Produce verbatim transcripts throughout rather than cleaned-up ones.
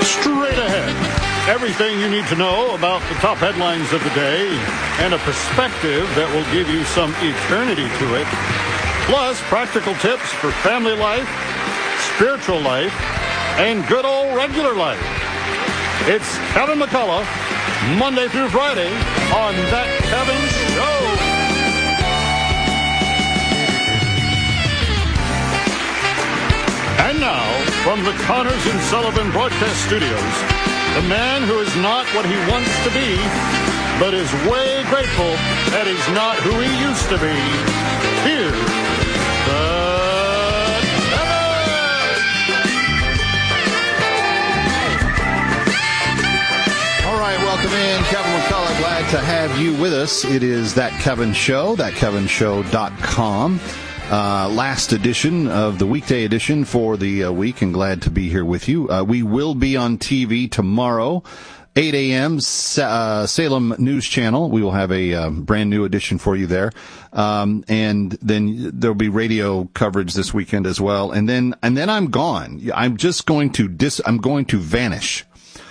Straight ahead, everything you need to know about the top headlines of the day and a perspective that will give you some eternity to it. Plus, practical tips for family life, spiritual life, and good old regular life. It's Kevin McCullough, Monday through Friday on That Kevin Show. And now, from the Connors and Sullivan Broadcast Studios, the man who is not what he wants to be, but is way grateful that he's not who he used to be. Here's the Kevin! All right, welcome in. Kevin McCullough, glad to have you with us. It is That Kevin Show, that kevin show dot com. Uh, last edition of the weekday edition for the uh, week, and glad to be here with you. Uh, we will be on T V tomorrow, eight a.m., uh, Salem News Channel. We will have a uh, brand new edition for you there. Um, and then there'll be radio coverage this weekend as well. And then, and then I'm gone. I'm just going to dis, I'm going to vanish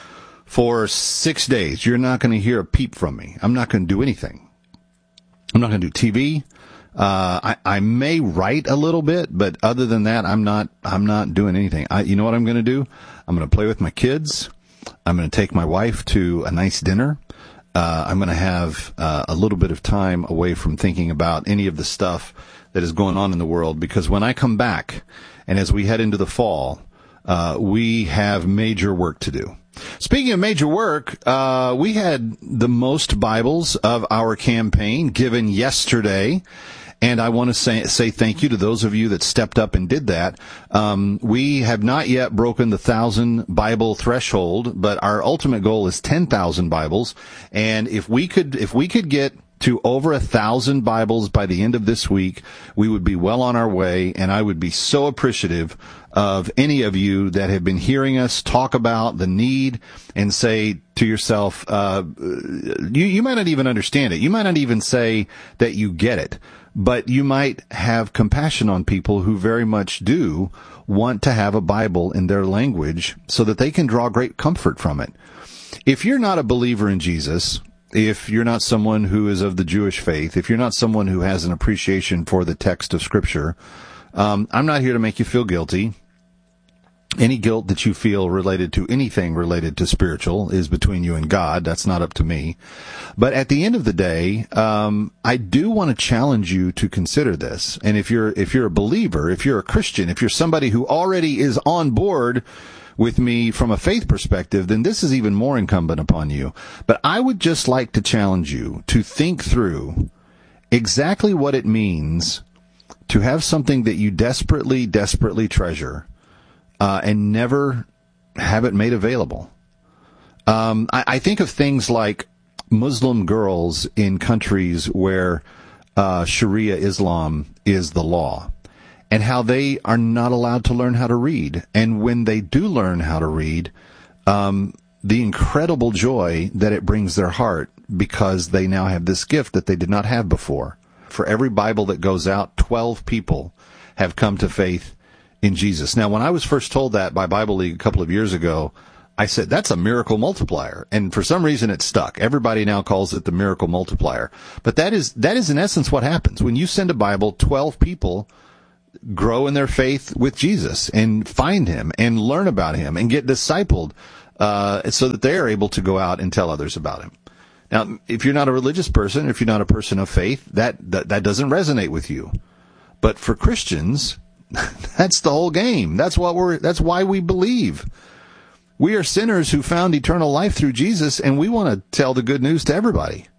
for six days. You're not going to hear a peep from me. I'm not going to do anything. I'm not going to do T V. Uh, I, I may write a little bit, but other than that, I'm not, I'm not doing anything. I, you know what I'm going to do? I'm going to play with my kids. I'm going to take my wife to a nice dinner. Uh, I'm going to have, uh, a little bit of time away from thinking about any of the stuff that is going on in the world, because when I come back and as we head into the fall, uh, we have major work to do. Speaking of major work, uh, we had the most Bibles of our campaign given yesterday. And I want to say, say thank you to those of you that stepped up and did that. Um, we have not yet broken the thousand Bible threshold, but our ultimate goal is ten thousand Bibles. And if we could, if we could get to over a thousand Bibles by the end of this week, we would be well on our way. And I would be so appreciative of any of you that have been hearing us talk about the need and say to yourself, uh, you, you might not even understand it. You might not even say that you get it, but you might have compassion on people who very much do want to have a Bible in their language so that they can draw great comfort from it. If you're not a believer in Jesus, if you're not someone who is of the Jewish faith, if you're not someone who has an appreciation for the text of Scripture, um, I'm not here to make you feel guilty. Any guilt that you feel related to anything related to spiritual is between you and God. That's not up to me. But at the end of the day, um, I do want to challenge you to consider this. And if you're, if you're a believer, if you're a Christian, if you're somebody who already is on board with me from a faith perspective, then this is even more incumbent upon you. But I would just like to challenge you to think through exactly what it means to have something that you desperately, desperately treasure, Uh, and never have it made available. Um, I, I think of things like Muslim girls in countries where uh, Sharia Islam is the law, and how they are not allowed to learn how to read. And when they do learn how to read, um, the incredible joy that it brings their heart, because they now have this gift that they did not have before. For every Bible that goes out, twelve people have come to faith in Jesus. Now, when I was first told that by Bible League a couple of years ago, I said, that's a miracle multiplier. And for some reason it stuck. Everybody now calls it the miracle multiplier. But that is, that is in essence what happens. When you send a Bible, twelve people grow in their faith with Jesus and find him and learn about him and get discipled, uh, so that they are able to go out and tell others about him. Now, if you're not a religious person, if you're not a person of faith, that, that, that doesn't resonate with you. But for Christians, that's the whole game. That's what we're, that's why we believe. We are sinners who found eternal life through Jesus, and we want to tell the good news to everybody.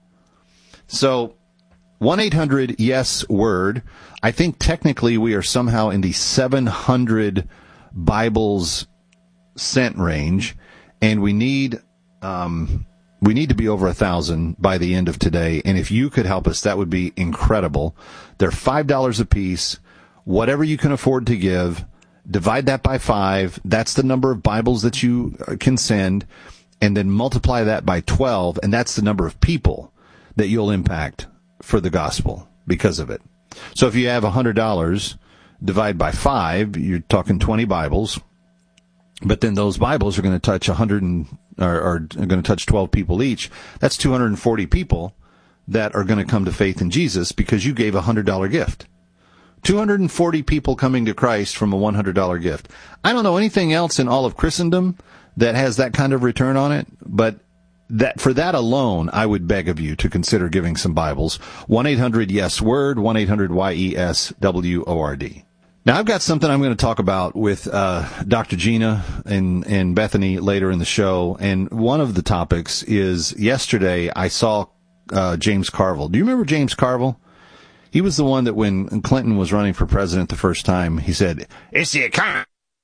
So, one eight hundred yes word. I think technically we are somehow in the seven hundred Bibles sent range, and we need, um, we need to be over a thousand by the end of today. And if you could help us, that would be incredible. They're five dollars a piece. Whatever you can afford to give, divide that by five. That's the number of Bibles that you can send, and then multiply that by twelve, and that's the number of people that you'll impact for the gospel because of it. So if you have one hundred dollars, divide by five, you're talking twenty Bibles. But then those Bibles are going to touch one hundred and, or, are going to touch twelve people each. That's two hundred forty people that are going to come to faith in Jesus because you gave a one hundred dollars gift. two hundred forty people coming to Christ from a one hundred dollars gift. I don't know anything else in all of Christendom that has that kind of return on it, but that for that alone, I would beg of you to consider giving some Bibles. one eight hundred yes word, one eight hundred Y E S W O R D. Now, I've got something I'm going to talk about with uh Doctor Gina and, and Bethany later in the show, and one of the topics is yesterday I saw uh James Carville. Do you remember James Carville? He was the one that when Clinton was running for president the first time, he said, "It's the economy."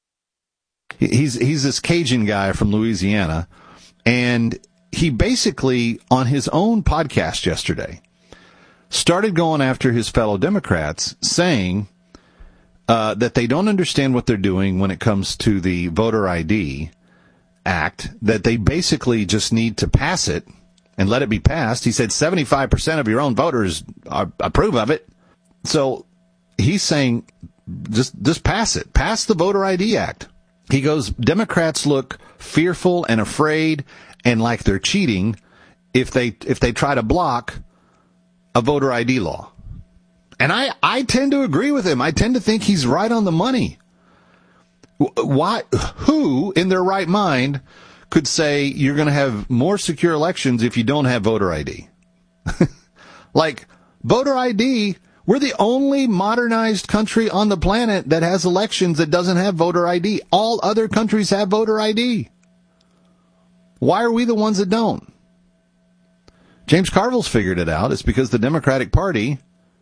He's, he's this Cajun guy from Louisiana, and he basically, on his own podcast yesterday, started going after his fellow Democrats, saying uh, that they don't understand what they're doing when it comes to the Voter I D Act, that they basically just need to pass it and let it be passed. He said seventy-five percent of your own voters are, approve of it. So he's saying just just pass it. Pass the Voter I D Act. He goes, Democrats look fearful and afraid and like they're cheating if they if they try to block a voter I D law. And I, I tend to agree with him. I tend to think he's right on the money. Why? Who in their right mind could say you're going to have more secure elections if you don't have voter I D? Like, voter I D, we're the only modernized country on the planet that has elections that doesn't have voter I D. All other countries have voter I D. Why are we the ones that don't? James Carville's figured it out. It's because the Democratic Party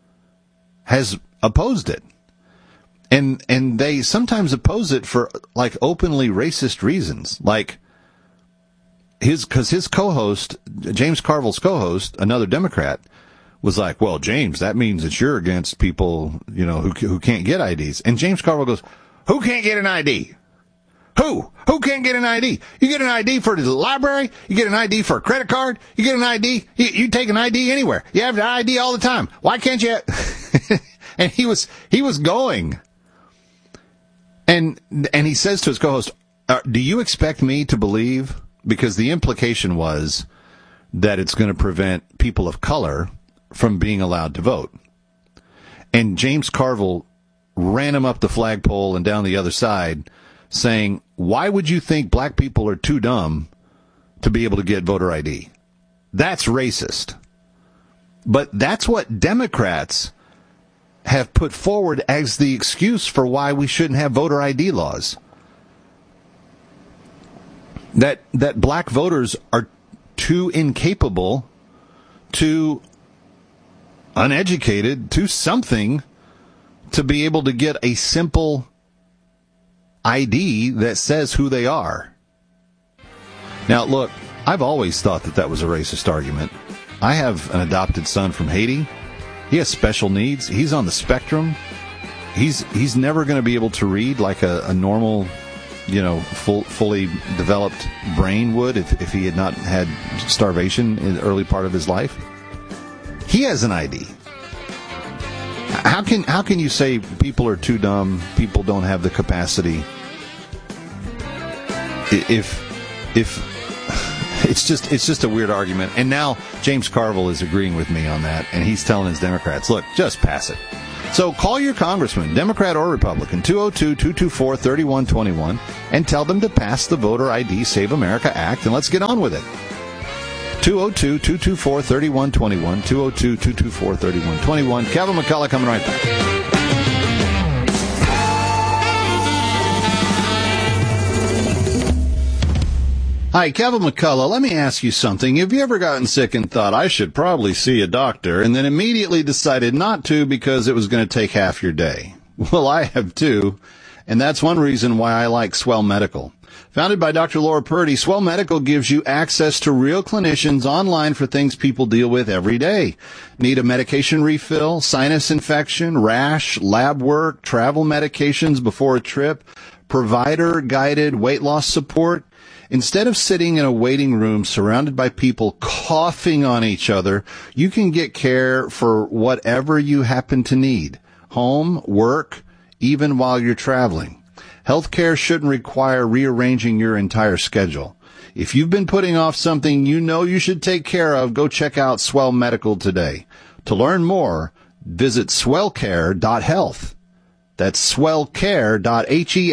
has opposed it. And and they sometimes oppose it for, like, openly racist reasons. Like, his because his co-host, James Carville's co-host, another Democrat, was like, well, James, that means that you're against people, you know, who who can't get I Ds. And James Carville goes, who can't get an I D? Who? Who can't get an I D? You get an I D for the library. You get an I D for a credit card. You get an I D. You, you take an I D anywhere. You have an I D all the time. Why can't you? And he was he was going. And and he says to his co-host, uh, do you expect me to believe? Because the implication was that it's going to prevent people of color from being allowed to vote. And James Carville ran him up the flagpole and down the other side, saying, why would you think black people are too dumb to be able to get voter I D? That's racist. But that's what Democrats have put forward as the excuse for why we shouldn't have voter I D laws. That that black voters are too incapable, too uneducated, too something to be able to get a simple I D that says who they are. Now, look, I've always thought that that was a racist argument. I have an adopted son from Haiti. He has special needs. He's on the spectrum. He's he's never going to be able to read like a, a normal, you know, full, fully developed brain would if, if he had not had starvation in the early part of his life. He has an I D. How can how can you say people are too dumb, people don't have the capacity? If if it's just it's just a weird argument. And now James Carville is agreeing with me on that, and he's telling his Democrats, look, just pass it. So call your congressman, Democrat or Republican, two oh two, two two four, three one two one, and tell them to pass the Voter I D Save America Act, and let's get on with it. two oh two, two two four, three one two one, two oh two, two two four, three one two one. Kevin McCullough coming right back. Hi, Kevin McCullough. Let me ask you something. Have you ever gotten sick and thought, I should probably see a doctor, and then immediately decided not to because it was going to take half your day? Well, I have too, and that's one reason why I like Swell Medical. Founded by Doctor Laura Purdy, Swell Medical gives you access to real clinicians online for things people deal with every day. Need a medication refill, sinus infection, rash, lab work, travel medications before a trip, provider-guided weight loss support? Instead of sitting in a waiting room surrounded by people coughing on each other, you can get care for whatever you happen to need. Home, work, even while you're traveling. Healthcare shouldn't require rearranging your entire schedule. If you've been putting off something you know you should take care of, go check out Swell Medical today. To learn more, visit swell care dot health. That's swell care dot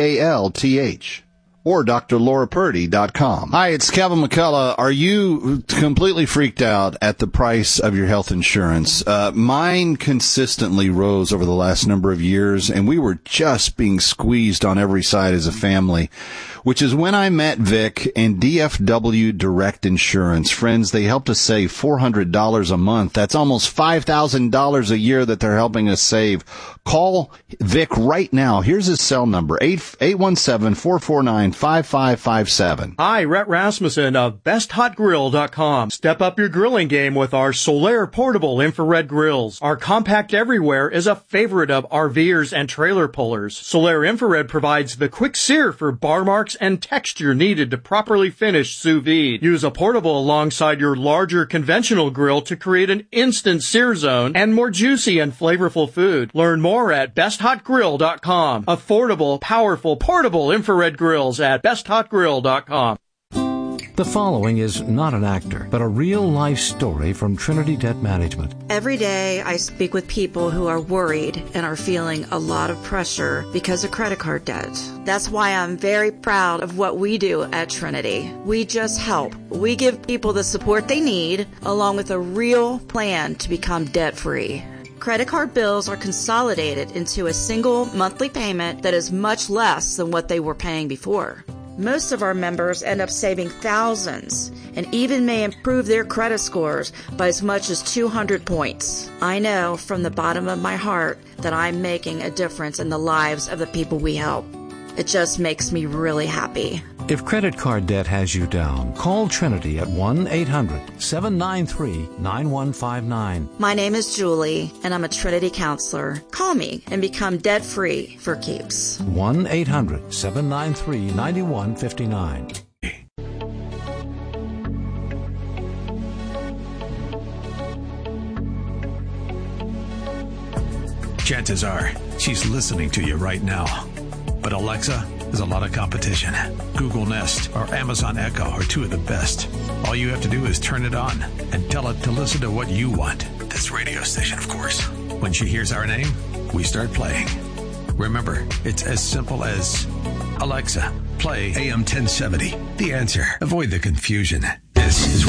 health. Or D R Laura Purdy dot com. Hi, it's Kevin McCullough. Are you completely freaked out at the price of your health insurance? Uh, mine consistently rose over the last number of years, and we were just being squeezed on every side as a family, which is when I met Vic and D F W Direct Insurance. Friends, they helped us save four hundred dollars a month. That's almost five thousand dollars a year that they're helping us save. Call Vic right now. Here's his cell number, eight one seven, four four nine, five five five seven. Hi, Rhett Rasmussen of best hot grill dot com. Step up your grilling game with our Solaire portable infrared grills. Our compact everywhere is a favorite of RVers and trailer pullers. Solaire infrared provides the quick sear for bar marks and texture needed to properly finish sous vide. Use a portable alongside your larger conventional grill to create an instant sear zone and more juicy and flavorful food. Learn more at best hot grill dot com. Affordable, powerful, portable infrared grills at best hot grill dot com. The following is not an actor, but a real-life story from Trinity Debt Management. Every day I speak with people who are worried and are feeling a lot of pressure because of credit card debt. That's why I'm very proud of what we do at Trinity. We just help. We give people the support they need, along with a real plan to become debt-free. Credit card bills are consolidated into a single monthly payment that is much less than what they were paying before. Most of our members end up saving thousands and even may improve their credit scores by as much as two hundred points. I know from the bottom of my heart that I'm making a difference in the lives of the people we help. It just makes me really happy. If credit card debt has you down, call Trinity at one eight hundred, seven nine three, nine one five nine. My name is Julie, and I'm a Trinity counselor. Call me and become debt-free for keeps. one eight hundred, seven nine three, nine one five nine. Chances are she's listening to you right now. But Alexa, there's a lot of competition. Google Nest or Amazon Echo are two of the best. All you have to do is turn it on and tell it to listen to what you want. This radio station, of course. When she hears our name, we start playing. Remember, it's as simple as, Alexa, play A M ten seventy. The Answer. Avoid the confusion. This is